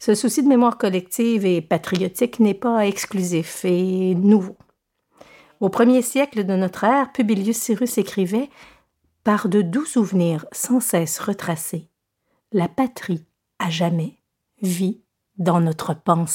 Ce souci de mémoire collective et patriotique n'est pas exclusif et nouveau. Au 1er siècle de notre ère, Publius Syrus écrivait « Par de doux souvenirs sans cesse retracés, la patrie, à jamais, vit dans notre pensée. »